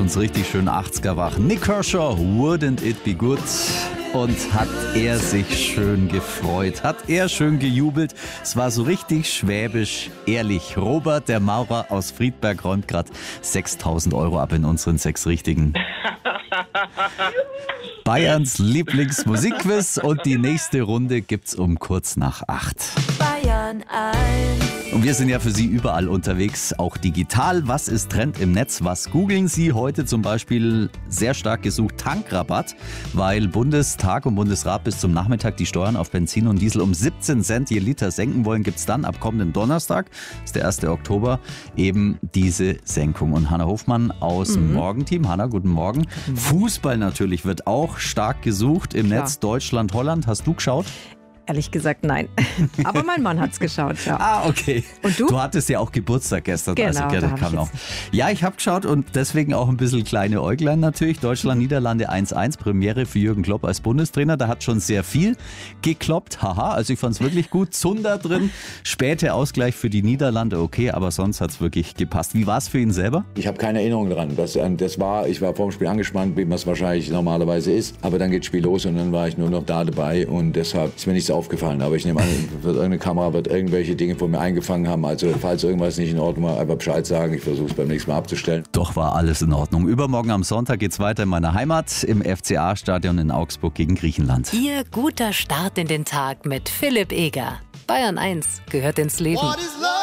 uns richtig schön 80er wach. Nik Kershaw, Wouldn't It Be Good? Und hat er sich schön gefreut, hat er schön gejubelt. Es war so richtig schwäbisch ehrlich. Robert, der Maurer aus Friedberg, räumt gerade 6.000 € ab in unseren 6 Richtigen. Bayerns Lieblingsmusikquiz und die nächste Runde gibt's um kurz nach 8. Bayern 1. Und wir sind ja für Sie überall unterwegs, auch digital. Was ist Trend im Netz? Was googeln Sie heute zum Beispiel? Sehr stark gesucht Tankrabatt, weil Bundestag und Bundesrat bis zum Nachmittag die Steuern auf Benzin und Diesel um 17 Cent je Liter senken wollen. Gibt es dann ab kommenden Donnerstag, das ist der 1. Oktober, eben diese Senkung. Und Hanna Hofmann aus dem Morgenteam. Hanna, guten Morgen. Fußball natürlich wird auch stark gesucht im Netz. Deutschland, Holland. Hast du geschaut? Ehrlich gesagt, nein. Aber mein Mann hat's geschaut, ja. Ah, okay. Und du? Du hattest ja auch Geburtstag gestern. Genau, also, da das hab kam ich noch. Ja, ich habe geschaut und deswegen auch ein bisschen kleine Äuglein natürlich. Deutschland, Niederlande 1-1, Premiere für Jürgen Klopp als Bundestrainer. Da hat schon sehr viel gekloppt. Haha, also ich fand es wirklich gut. Zunder drin, später Ausgleich für die Niederlande, okay, aber sonst hat es wirklich gepasst. Wie war es für ihn selber? Ich habe keine Erinnerung dran. Ich war vor dem Spiel angespannt, wie man es wahrscheinlich normalerweise ist. Aber dann geht das Spiel los und dann war ich nur noch da dabei und deshalb ist mir nichts aufgefallen. Aber ich nehme an, irgendeine Kamera wird irgendwelche Dinge von mir eingefangen haben. Also falls irgendwas nicht in Ordnung war, einfach Bescheid sagen. Ich versuche es beim nächsten Mal abzustellen. Doch war alles in Ordnung. Übermorgen am Sonntag geht's weiter in meiner Heimat im FCA-Stadion in Augsburg gegen Griechenland. Ihr guter Start in den Tag mit Philipp Eger. Bayern 1 gehört ins Leben. What is love?